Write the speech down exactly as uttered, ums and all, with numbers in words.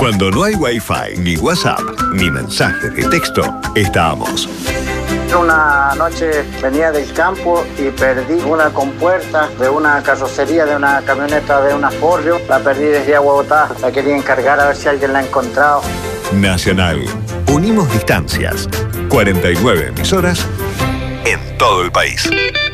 Cuando no hay Wi-Fi, ni WhatsApp, ni mensaje de texto, estamos. Una noche venía del campo y perdí una compuerta de una carrocería, de una camioneta de una Forrio. La perdí desde Aguabotá. La quería encargar a ver si alguien la ha encontrado. Nacional. Unimos distancias. cuarenta y nueve emisoras en todo el país.